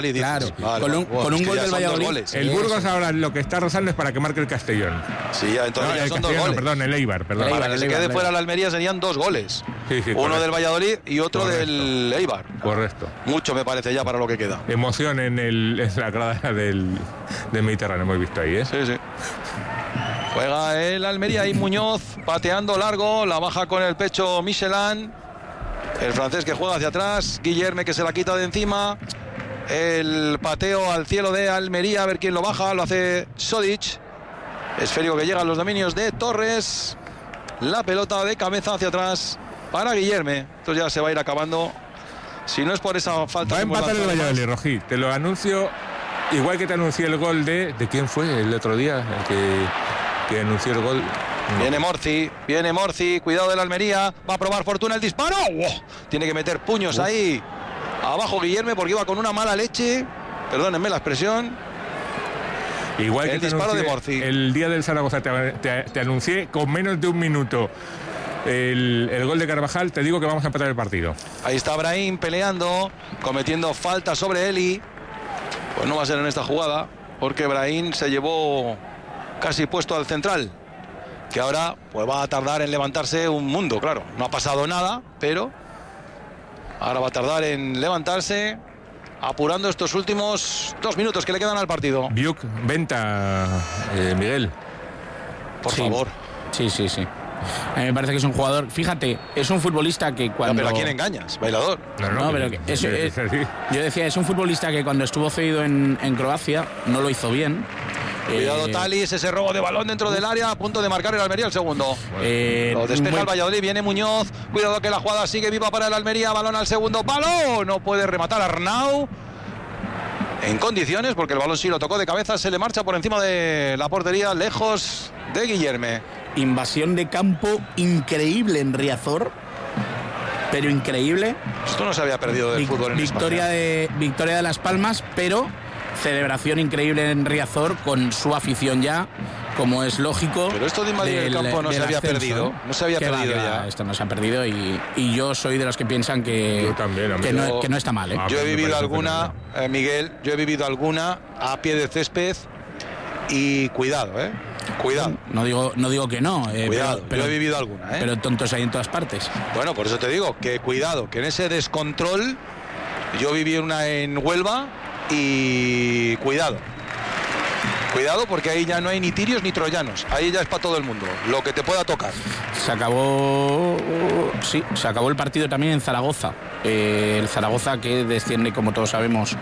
Claro, Vale, con un gol del Valladolid. El Burgos ahora lo que está rozando es para que marque el Castellón. Sí, ya, entonces ya son 2 goles. Perdón, el Eibar. Para que se quede fuera la Almería serían 2 goles. Sí, Uno correcto. del Valladolid y otro del Eibar. Correcto. Mucho me parece ya para lo que queda. Emoción en la grada del Mediterráneo, hemos visto ahí, ¿eh? Sí, sí. Juega el Almería y Muñoz pateando largo, la baja con el pecho Michelin. El francés que juega hacia atrás, Guillerme que se la quita de encima. El pateo al cielo de Almería, a ver quién lo baja, lo hace Sodic. Esférico que llega a los dominios de Torres. La pelota de cabeza hacia atrás para Guillerme. Esto ya se va a ir acabando. Si no es por esa falta. Va a empatar el Valladolid, Rojí. Te lo anuncio, igual que te anuncié el gol de quién fue el otro día, el que anunció el gol. Viene Morci, cuidado de la Almería, va a probar Fortuna el disparo. ¡Oh! Tiene que meter puños ahí abajo Guillerme porque iba con una mala leche, perdónenme la expresión. Igual que el disparo de Morci. El día del Zaragoza te anuncié con menos de un minuto el gol de Carvajal, te digo que vamos a empatar el partido. Ahí está Brahim peleando, cometiendo falta sobre Eli. Pues no va a ser en esta jugada porque Brahim se llevó casi puesto al central, que ahora pues va a tardar en levantarse un mundo, claro. No ha pasado nada, pero ahora va a tardar en levantarse, apurando estos últimos 2 minutos que le quedan al partido. Biuk, venta, Miguel. Por favor. Sí. A mí me parece que es un jugador, fíjate, es un futbolista que cuando... No, pero ¿a quién engañas, bailador? No, pero yo decía, es un futbolista que cuando estuvo cedido en Croacia no lo hizo bien. Cuidado Talis, ese robo de balón dentro del área, a punto de marcar el Almería el segundo. Lo despeja el Valladolid, viene Muñoz, cuidado que la jugada sigue viva para el Almería, balón al segundo palo, no puede rematar Arnau en condiciones porque el balón sí lo tocó de cabeza, se le marcha por encima de la portería, lejos de Guillerme. Invasión de campo increíble en Riazor, pero increíble. Esto no se había perdido del fútbol en España. Victoria de Las Palmas, pero celebración increíble en Riazor con su afición ya, como es lógico. Pero esto de invadir el campo no se había perdido. No se había perdido ya. Esto no se ha perdido y yo soy de los que piensan que no está mal, ¿eh? Yo he vivido alguna, Miguel, a pie de césped y cuidado, ¿eh? Cuidado. No digo que no. Cuidado, pero yo he vivido alguna, ¿eh? Pero tontos hay en todas partes. Bueno, por eso te digo que cuidado, que en ese descontrol, yo viví una en Huelva y cuidado porque ahí ya no hay ni tirios ni troyanos, ahí ya es para todo el mundo, lo que te pueda tocar. Se acabó el partido también en Zaragoza. El Zaragoza que desciende, como todos sabemos,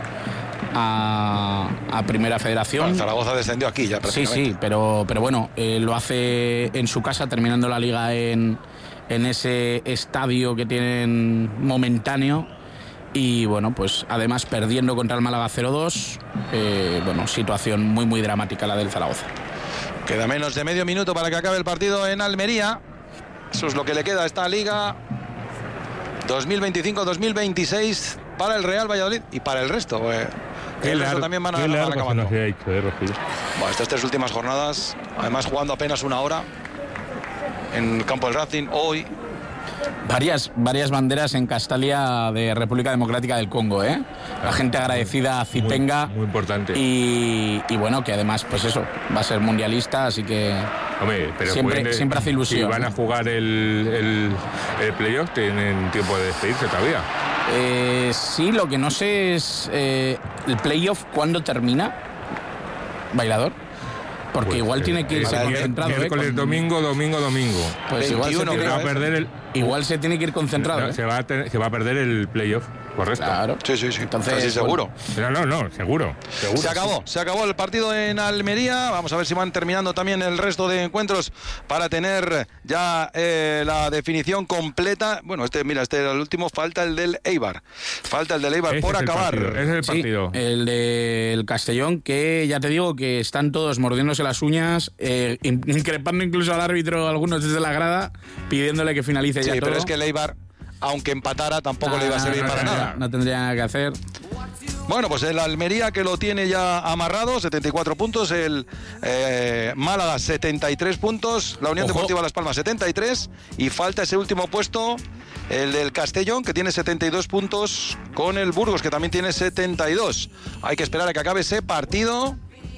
a Primera Federación. Bueno, Zaragoza descendió aquí ya prácticamente. Sí, pero bueno, lo hace en su casa, terminando la liga en ese estadio que tienen momentáneo. Y bueno, pues además perdiendo contra el Málaga 0-2, situación muy muy dramática la del Zaragoza. Queda menos de medio minuto para que acabe el partido en Almería. Eso es lo que le queda a esta liga 2025-2026 para el Real Valladolid y para el resto. El resto también van acabando. Estas 3 últimas jornadas, además jugando apenas 1 hora en el campo del Racing hoy. Varias banderas en Castalia de República Democrática del Congo, ¿eh? La gente agradecida a Zipenga. Muy importante. Y bueno, que además, pues eso, va a ser mundialista, así que... Hombre, pero siempre hace ilusión. Si van a jugar el playoff, tienen tiempo de despedirse todavía. Sí, lo que no sé es el playoff, ¿cuándo termina? ¿Bailador? Porque pues, igual tiene que irse concentrado. Miércoles, domingo. Pues 21, igual se tiene que ir concentrado. Se va a perder el playoff, correcto. Claro. Sí. Entonces, sí, seguro. No, seguro. Se acabó el partido en Almería. Vamos a ver si van terminando también el resto de encuentros para tener ya la definición completa. Bueno, este era el último. Falta el del Eibar. Por acabar. Ese es el partido. Sí, el del Castellón, que ya te digo que están todos mordiéndose las uñas, increpando incluso al árbitro, algunos desde la grada, pidiéndole que finalice ya todo. Sí, pero es que el Eibar, aunque empatara, tampoco le iba a servir para nada. No tendría nada que hacer. Bueno, pues el Almería, que lo tiene ya amarrado, 74 puntos, el Málaga 73 puntos, la Unión Deportiva Las Palmas 73, y falta ese último puesto el del Castellón, que tiene 72 puntos, con el Burgos, que también tiene 72. Hay que esperar a que acabe ese partido.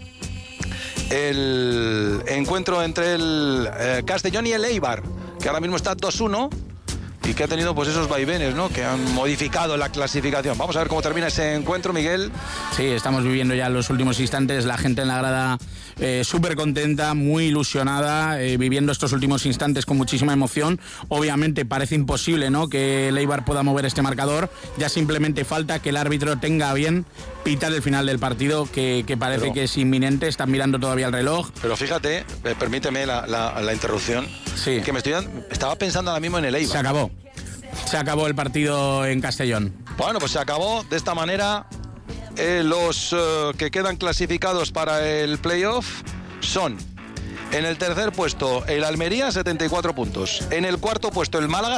El encuentro entre el Castellón y el Eibar, que ahora mismo está 2-1 y que ha tenido pues esos vaivenes, ¿no?, que han modificado la clasificación. Vamos a ver cómo termina ese encuentro, Miguel. Sí, estamos viviendo ya los últimos instantes, la gente en la grada súper contenta, muy ilusionada, viviendo estos últimos instantes con muchísima emoción. Obviamente parece imposible, ¿no?, que el Eibar pueda mover este marcador, ya simplemente falta que el árbitro tenga bien pitar el final del partido, que parece que es inminente. Están mirando todavía el reloj. Pero fíjate, permíteme la interrupción, sí, que estaba pensando ahora mismo en el Eibar. Se acabó el partido en Castellón. Bueno, pues se acabó de esta manera. Los que quedan clasificados para el playoff son: en el tercer puesto el Almería, 74 puntos. En el cuarto puesto el Málaga,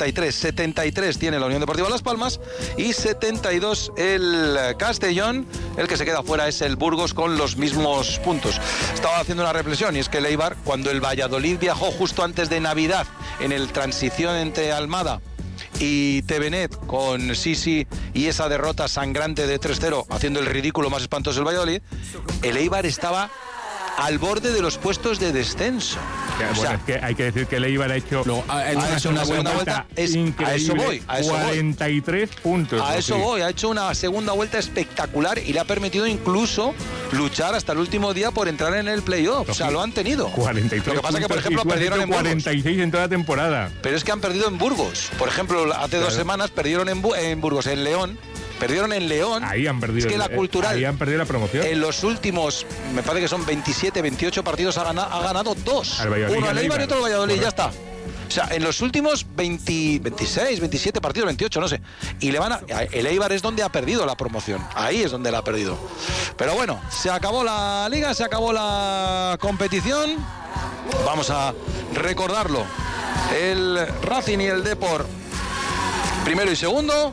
73 tiene la Unión Deportiva Las Palmas, y 72 el Castellón. El que se queda fuera es el Burgos con los mismos puntos. Estaba haciendo una reflexión, y es que el Eibar, cuando el Valladolid viajó justo antes de Navidad en el transición entre Almada y Tevenet con Sisi y esa derrota sangrante de 3-0, haciendo el ridículo más espantoso del Valladolid, el Eibar estaba al borde de los puestos de descenso. Bueno, es que hay que decir que el Eibar ha hecho una segunda vuelta increíble. A eso voy. 43 puntos. A eso voy. Ha hecho una segunda vuelta espectacular y le ha permitido incluso luchar hasta el último día por entrar en el playoff. O sea, lo han tenido. 43 Lo que pasa es que, por ejemplo, perdieron en Burgos. 46 en toda la temporada. Pero es que han perdido en Burgos. Por ejemplo, hace 2 semanas perdieron en Burgos, en León. Perdieron en León. Ahí han perdido. Es que la Cultural, ahí han perdido la promoción. En los últimos, me parece que son 27, 28 partidos, ha ganado 2. Uno al Eibar y otro al Valladolid, ya está. O sea, en los últimos 26, 27 partidos, 28, no sé. Y el Eibar es donde ha perdido la promoción. Ahí es donde la ha perdido. Pero bueno, se acabó la liga, se acabó la competición. Vamos a recordarlo. El Racing y el Depor, primero y segundo.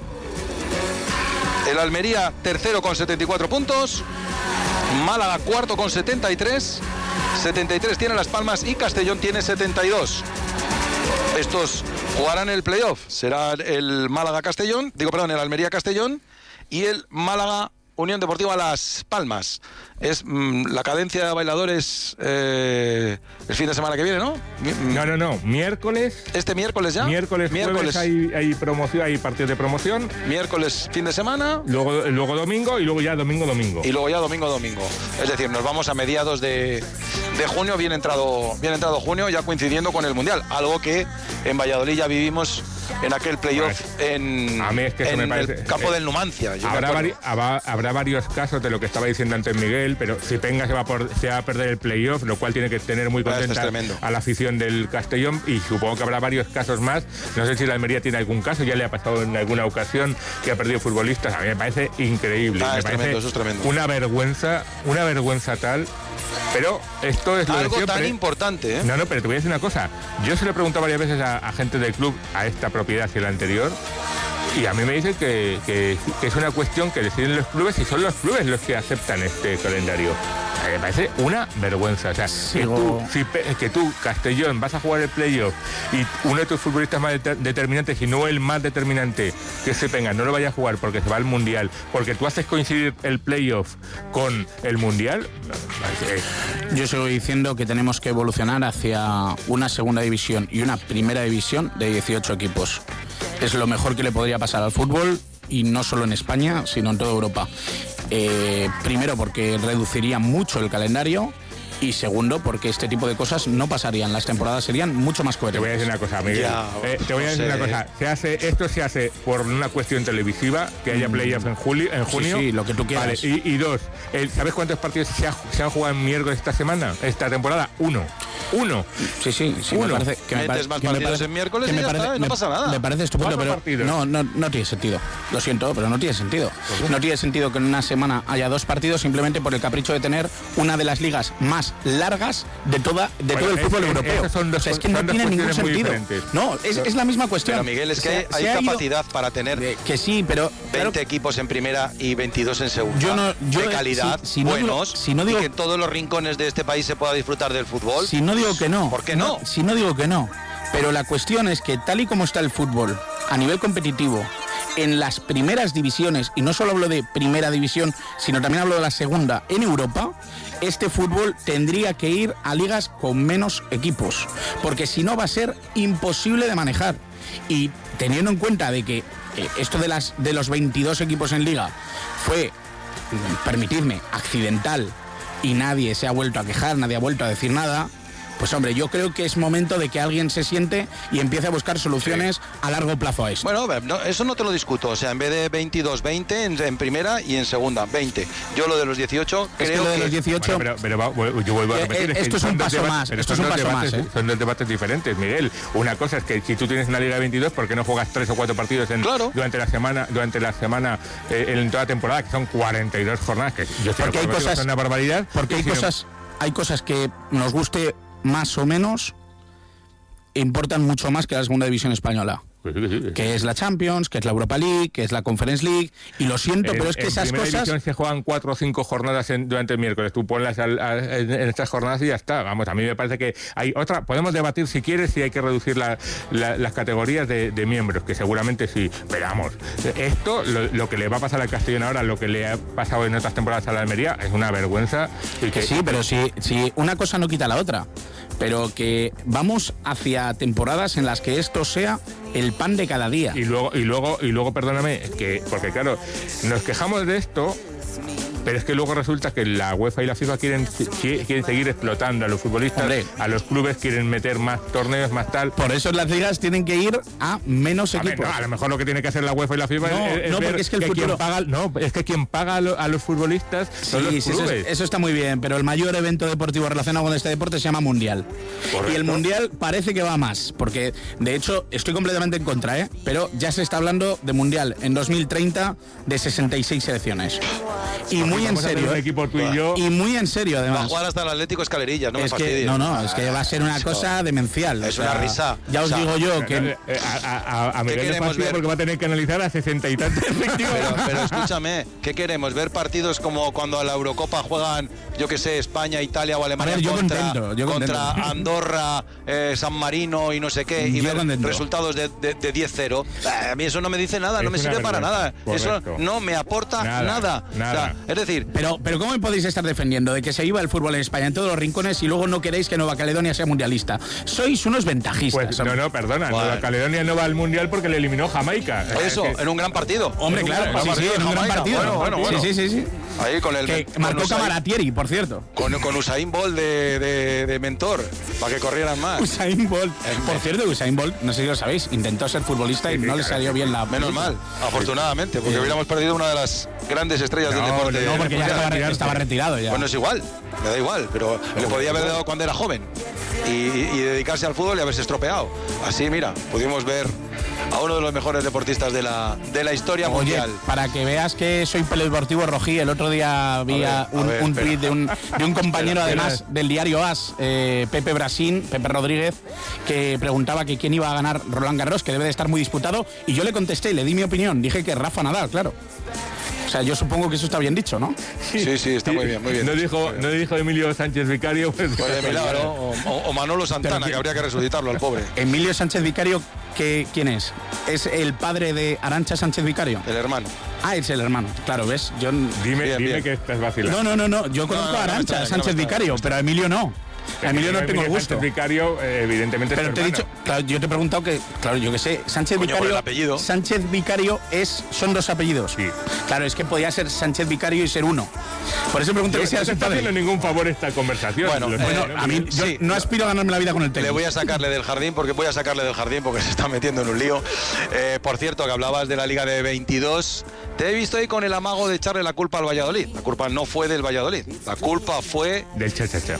El Almería, tercero con 74 puntos. Málaga, cuarto con 73. 73 tiene Las Palmas y Castellón tiene 72. Estos jugarán el playoff. Será el Málaga-Castellón, el Almería-Castellón y el Málaga-Unión Deportiva Las Palmas. Es la cadencia de bailadores el fin de semana que viene, ¿no? No. Miércoles. ¿Este miércoles ya? Miércoles. Hay promoción, hay partidos de promoción. Miércoles, fin de semana. Luego domingo y luego ya domingo. Y luego ya domingo. Es decir, nos vamos a mediados de junio, bien entrado junio, ya coincidiendo con el Mundial. Algo que en Valladolid ya vivimos en aquel playoff en el campo del Numancia. Habrá varios casos de lo que estaba diciendo antes Miguel, pero Zipenga se va a perder el playoff, lo cual tiene que tener muy contenta a la afición del Castellón, y supongo que habrá varios casos más. No sé si la Almería tiene algún caso, ya le ha pasado en alguna ocasión que ha perdido futbolistas. A mí me parece increíble. Eso es tremendo. Una vergüenza tal. Pero esto es lo algo de siempre. Tan importante, ¿eh? No, pero te voy a decir una cosa. Yo se lo he preguntado varias veces a gente del club, a esta propiedad y a la anterior, y a mí me dicen que es una cuestión que deciden los clubes, y son los clubes los que aceptan este calendario. Me parece una vergüenza. O sea, que tú, Castellón, vas a jugar el playoff y uno de tus futbolistas más determinantes, y no el más determinante, que se tenga, no lo vaya a jugar porque se va al Mundial, porque tú haces coincidir el playoff con el Mundial. Yo sigo diciendo que tenemos que evolucionar hacia una segunda división y una primera división de 18 equipos. Es lo mejor que le podría pasar al fútbol, y no solo en España, sino en toda Europa. Primero, porque reduciría mucho el calendario, y segundo, porque este tipo de cosas no pasarían, las temporadas serían mucho más coherentes. Te voy a decir una cosa, Miguel. Te voy a decir una cosa. Esto se hace por una cuestión televisiva, que haya playoffs en junio. Sí, lo que tú quieras. Vale, y dos, ¿sabes cuántos partidos se han jugado en miércoles esta temporada? Uno. Sí. Uno. Metes más partidos en miércoles y ya está, no pasa nada. Me parece estupendo, pero no tiene sentido. Lo siento, pero no tiene sentido. No tiene sentido que en una semana haya 2 partidos simplemente por el capricho de tener una de las ligas más largas de todo el fútbol europeo. Es que no tiene ningún sentido. No, es la misma cuestión. Pero Miguel, es que hay capacidad para tener que sí, pero 20 equipos en primera y 22 en segunda. De calidad, buenos, y que en todos los rincones de este país se pueda disfrutar del fútbol. Si no digo que no. ¿Por qué no? Si no digo que no. Pero la cuestión es que tal y como está el fútbol a nivel competitivo en las primeras divisiones, y no solo hablo de primera división, sino también hablo de la segunda en Europa, este fútbol tendría que ir a ligas con menos equipos, porque si no va a ser imposible de manejar. Y teniendo en cuenta de que esto de los 22 equipos en liga fue, permitidme, accidental, y nadie se ha vuelto a quejar, nadie ha vuelto a decir nada, pues hombre, yo creo que es momento de que alguien se siente y empiece a buscar soluciones a largo plazo a esto. Bueno, eso no te lo discuto. O sea, en vez de 22, 20 en primera y en segunda, 20. Yo lo de los 18 creo que... lo de los 18... Bueno, pero yo vuelvo a repetir... esto es un paso más. Esto es un paso más. Son dos debates diferentes, Miguel. Una cosa es que si tú tienes una liga de 22, ¿por qué no juegas 3 o 4 partidos durante la semana en toda la temporada, que son 42 jornadas? Que yo porque hay cosas... son una barbaridad. Porque hay cosas que nos guste más o menos, importan mucho más que la segunda división española. Sí. Que es la Champions, que es la Europa League, que es la Conference League, y lo siento, pero es que esas cosas... En primera división se juegan 4 o 5 jornadas durante el miércoles, tú ponlas en estas jornadas y ya está. Vamos, a mí me parece que hay otra... Podemos debatir, si quieres, si hay que reducir las categorías de miembros, que seguramente sí, pero vamos, esto, lo que le va a pasar al Castellón ahora, lo que le ha pasado en otras temporadas a la Almería, es una vergüenza. Y que sí, pero si una cosa no quita la otra, pero que vamos hacia temporadas en las que esto sea el pan de cada día. Y luego, perdóname, porque claro, nos quejamos de esto, pero es que luego resulta que la UEFA y la FIFA quieren seguir explotando a los futbolistas. Hombre, a los clubes, quieren meter más torneos, más tal. Por eso las ligas tienen que ir a menos equipos. A lo mejor lo que tiene que hacer la UEFA y la FIFA es porque es que el futuro... quien paga a los futbolistas son los clubes. Eso está muy bien, pero el mayor evento deportivo relacionado con este deporte se llama Mundial. Correcto. Y el Mundial parece que va más, porque de hecho estoy completamente en contra, pero ya se está hablando de Mundial en 2030 de 66 selecciones. Y muy en serio. Un equipo tú y yo. Y muy en serio, además. Va a jugar hasta el Atlético Escalerillas, no me fastidies. Es que va a ser una cosa demencial. Es una risa. Ya os digo yo que... A Miguel le fastidia porque va a tener que analizar a 60 y tantos efectivos. Pero escúchame, ¿qué queremos? ¿Ver partidos como cuando a la Eurocopa juegan, yo qué sé, España, Italia o Alemania contra Andorra, San Marino y no sé qué, y ver resultados de 10-0? A mí eso no me dice nada, no me sirve para nada. Eso no me aporta nada. O sea, es decir... Pero ¿cómo me podéis estar defendiendo de que se iba el fútbol en España en todos los rincones y luego no queréis que Nueva Caledonia sea mundialista? Sois unos ventajistas. Pues perdona, Nueva Caledonia no va al mundial porque le eliminó Jamaica. Eso, en un gran partido. Hombre, claro, en un gran partido. Bueno. Sí. Ahí con el... Que marcó Camaratieri, por cierto. Con Usain Bolt de mentor, para que corrieran más. Usain Bolt. Por cierto, Usain Bolt, no sé si lo sabéis, intentó ser futbolista y no le salió bien la... Menos mal, afortunadamente, porque hubiéramos perdido una de las grandes estrellas del deporte. No, porque ya estaba retirado ya. Bueno, es igual, me da igual, pero le podía haber dado cuando era joven y dedicarse al fútbol y haberse estropeado. Así, mira, pudimos ver a uno de los mejores deportistas de la historia mundial. Para que veas que soy polideportivo rojí, el otro día vi un tuit de un compañero además del diario AS, Pepe Brasín, Pepe Rodríguez, que preguntaba que quién iba a ganar Roland Garros, que debe de estar muy disputado, y yo le contesté y le di mi opinión, dije que Rafa Nadal, claro. O sea, yo supongo que eso está bien dicho, ¿no? Sí, está muy bien, muy bien. No dijo Emilio Sánchez Vicario, pues de milagro. O Manolo Santana, que habría que resucitarlo al pobre. Emilio Sánchez Vicario, ¿quién es? ¿Es el padre de Arantxa Sánchez Vicario? El hermano. Ah, es el hermano, claro, ¿ves? Dime que estás vacilando. No, yo conozco a Arantxa Sánchez Vicario, pero a Emilio no. A Emilio no tengo el gusto. Sánchez Vicario, evidentemente. Pero te he dicho, claro, yo te he preguntado que, claro, yo que sé, Sánchez Vicario. El apellido. Sánchez Vicario son dos apellidos. Sí. Claro, es que podía ser Sánchez Vicario y ser uno. Por eso pregunto que sea no se está haciendo ningún favor esta conversación. Bueno, a mí yo no aspiro a ganarme la vida con el técnico. Le voy a sacarle del jardín porque se está metiendo en un lío. Por cierto, que hablabas de la Liga de 22. Te he visto ahí con el amago de echarle la culpa al Valladolid. La culpa no fue del Valladolid. La culpa fue del Cha-Cha-Cha.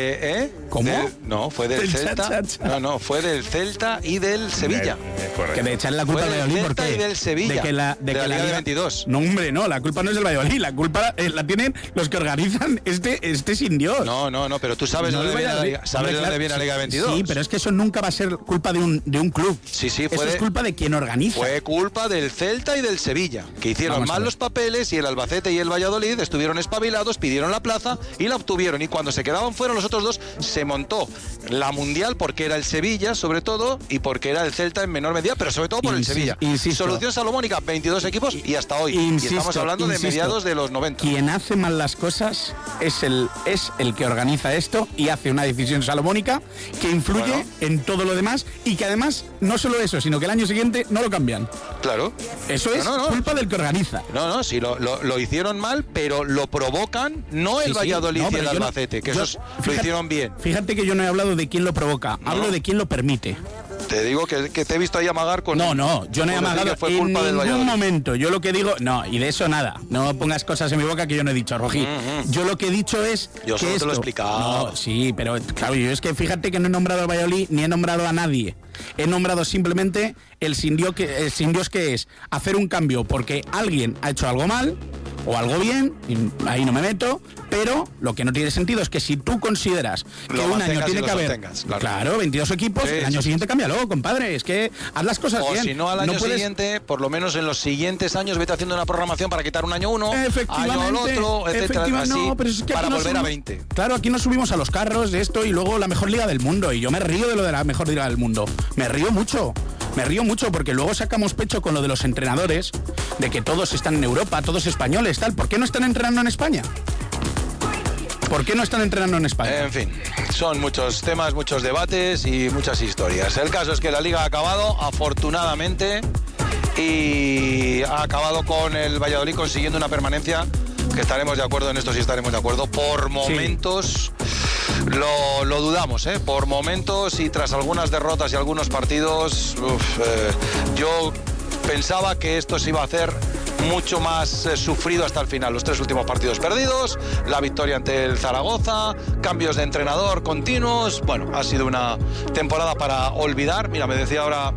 ¿Cómo? No, fue del Celta. No, fue del Celta y del Sevilla. Que de echarle la culpa al Valladolid, ¿por qué? Y del Sevilla. De la Liga de 22. No, hombre, no, la culpa no es del Valladolid, la culpa la tienen los que organizan este sin Dios. No, pero tú sabes dónde viene la Liga. ¿Sabes de dónde viene la Liga de 22? Sí, pero es que eso nunca va a ser culpa de un club. Sí, eso es culpa de quien organiza. Fue culpa del Celta y del Sevilla, que hicieron mal los papeles y el Albacete y el Valladolid estuvieron espabilados, pidieron la plaza y la obtuvieron. Y cuando se quedaban fuera los otros dos, se montó la Mundial porque era el Sevilla, sobre todo, y porque era el Celta en menor medida, pero sobre todo por el Sevilla. Solución salomónica, 22 equipos y hasta hoy. Y estamos hablando de mediados de los 90. Quien hace mal las cosas es el que organiza esto y hace una decisión salomónica que influye en todo lo demás y que además, no solo eso, sino que el año siguiente no lo cambian. Claro. Eso es culpa del que organiza. No, sí, lo hicieron mal, pero lo provocan no el Valladolid y el Albacete, que esos lo hicieron bien. Fíjate que yo no he hablado de quién lo provoca, hablo de quién lo permite. Te digo que te he visto ahí amagar con... No, yo no he amagado en ningún momento. Yo lo que digo... No, y de eso nada. No pongas cosas en mi boca que yo no he dicho, Rojí. Yo lo que he dicho es yo que solo esto... te lo he explicado. No, sí, pero claro, yo es que fíjate que no he nombrado al Valladolid ni he nombrado a nadie. He nombrado simplemente el sin Dios que es hacer un cambio porque alguien ha hecho algo mal o algo bien, y ahí no me meto, pero lo que no tiene sentido es que si tú consideras que un año tiene que haber... Claro, 22 equipos, el año siguiente cámbialo, compadre, es que haz las cosas bien. O si no, al año siguiente, por lo menos en los siguientes años, vete haciendo una programación para quitar un año uno, año al otro, etcétera, así, no, pero es que para volver a 20. Claro, aquí nos subimos a los carros de esto y luego la mejor liga del mundo, y yo me río de lo de la mejor liga del mundo. Me río mucho porque luego sacamos pecho con lo de los entrenadores, de que todos están en Europa, todos españoles, tal. ¿Por qué no están entrenando en España? ¿Por qué no están entrenando en España? En fin, son muchos temas, muchos debates y muchas historias. El caso es que la Liga ha acabado, afortunadamente, y ha acabado con el Valladolid consiguiendo una permanencia, que estaremos de acuerdo en esto, sí estaremos de acuerdo. Por momentos... Sí. Lo dudamos, por momentos y tras algunas derrotas y algunos partidos, yo pensaba que esto se iba a hacer mucho más sufrido hasta el final. Los 3 últimos partidos perdidos, la victoria ante el Zaragoza, cambios de entrenador continuos. Bueno, ha sido una temporada para olvidar. Mira, me decía ahora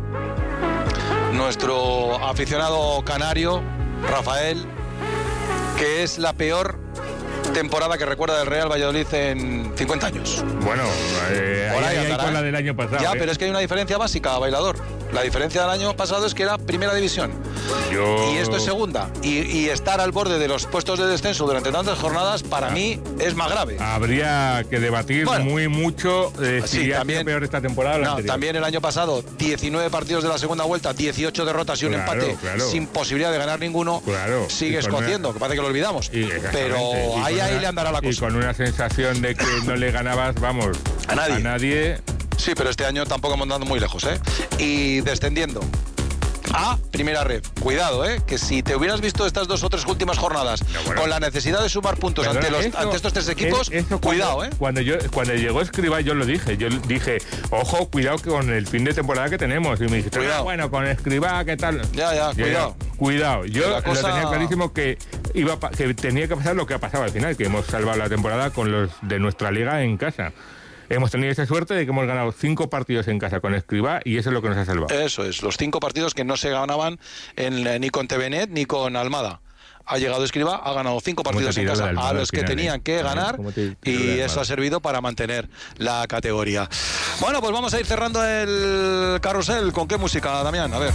nuestro aficionado canario, Rafael, que es la peor temporada que recuerda del Real Valladolid en 50 años. Bueno, ahí con la del año pasado. Ya, pero es que hay una diferencia básica, bailador. La diferencia del año pasado es que era primera división. Y esto es segunda. Y estar al borde de los puestos de descenso durante tantas jornadas, para mí, es más grave. Habría que debatir mucho si ha sido peor esta temporada o la anterior. También el año pasado, 19 partidos de la segunda vuelta, 18 derrotas y un empate, sin posibilidad de ganar ninguno, sigues cociendo, que parece que lo olvidamos. Pero ahí le andará la cosa. Y con una sensación de que no le ganabas, vamos, a nadie. Sí, pero este año tampoco hemos andado muy lejos, Y descendiendo a primera red. Cuidado, que si te hubieras visto estas 2 o 3 últimas jornadas con la necesidad de sumar puntos ante estos 3 equipos, cuidado, Cuando llegó Escribá yo lo dije. Yo dije, ojo, cuidado con el fin de temporada que tenemos. Y me dijiste, bueno, con Escribá, ¿qué tal? Cuidado. Yo lo tenía clarísimo que tenía que pasar lo que ha pasado al final, que hemos salvado la temporada con los de nuestra liga en casa. Hemos tenido esa suerte de que hemos ganado 5 partidos en casa con Escribá y eso es lo que nos ha salvado. Eso es, los 5 partidos que no se ganaban ni con TVNet ni con Almada. Ha llegado Escribá, ha ganado 5 partidos en casa a los que tenían que ganar y eso ha servido para mantener la categoría. Bueno, pues vamos a ir cerrando el carrusel. ¿Con qué música, Damián? A ver.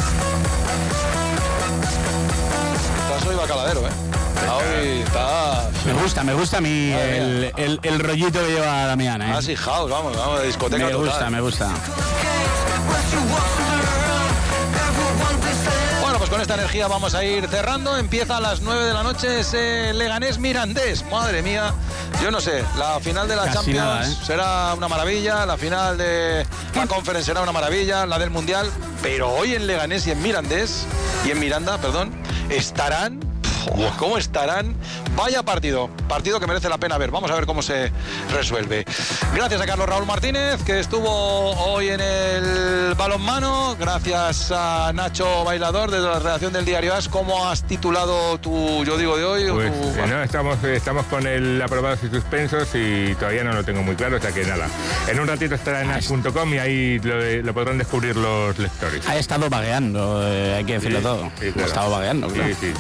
Soy bacaladero, Hoy está... Me gusta a mí el rollito que lleva Damián, sí, house, vamos a discoteca. Me gusta. Bueno, pues con esta energía vamos a ir cerrando. Empieza a las 9 de la noche ese Leganés Mirandés. Madre mía, yo no sé, la final de la Casi Champions nada, será una maravilla, la final de la Conference será una maravilla, la del Mundial, pero hoy en Leganés y en Miranda, estarán... ¿Cómo estarán? Vaya partido que merece la pena ver. Vamos a ver cómo se resuelve. Gracias a Carlos Raúl Martínez, que estuvo hoy en el balonmano. Gracias a Nacho Bailador, desde la redacción del Diario AS. ¿Cómo has titulado tu Yo Digo de hoy? Pues, estamos con el aprobados y suspensos y todavía no lo tengo muy claro, o sea que nada. En un ratito estará en as.com y ahí lo podrán descubrir los lectores. Ha estado vagueando, hay que decirlo todo. Sí, claro. Ha estado vagueando, claro. Sí.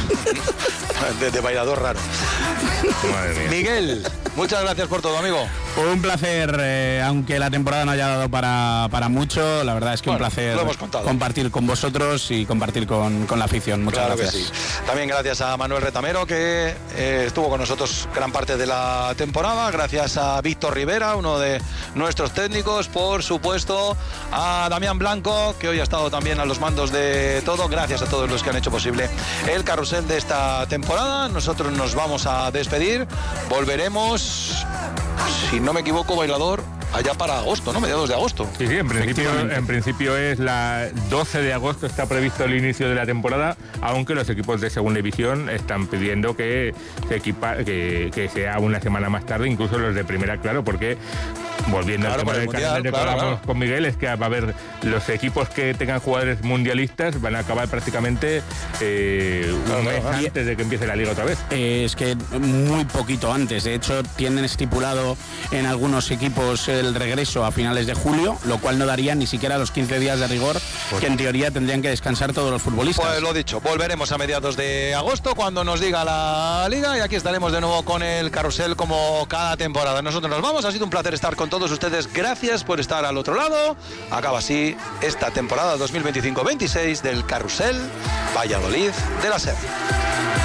de bailador raro. Madre mía. Miguel, muchas gracias por todo, amigo. Un placer, aunque la temporada no haya dado para mucho, la verdad es que un placer compartir con vosotros y compartir con la afición. Muchas gracias. Que sí. También gracias a Manuel Retamero, que estuvo con nosotros gran parte de la temporada, gracias a Víctor Rivera, uno de nuestros técnicos, por supuesto a Damián Blanco, que hoy ha estado también a los mandos de todo, gracias a todos los que han hecho posible el carrusel de esta temporada. Nosotros nos vamos a despedir, volveremos, si no me equivoco, Bailador, allá para agosto, ¿no? Mediados de agosto. Sí, en principio es la 12 de agosto está previsto el inicio de la temporada, aunque los equipos de segunda división están pidiendo que sea una semana más tarde, incluso los de primera, claro, porque volviendo al tema del calendario que hablamos con Miguel, es que va a haber los equipos que tengan jugadores mundialistas van a acabar prácticamente un mes antes de que empiece la liga otra vez. Es que muy poquito antes, de hecho tienen estipulado en algunos equipos el regreso a finales de julio, lo cual no daría ni siquiera los 15 días de rigor que en teoría tendrían que descansar todos los futbolistas. Pues lo dicho, volveremos a mediados de agosto cuando nos diga la liga y aquí estaremos de nuevo con el carrusel como cada temporada. Nosotros nos vamos, ha sido un placer estar con todos ustedes, gracias por estar al otro lado. Acaba así esta temporada 2025-26 del carrusel Valladolid de la SER.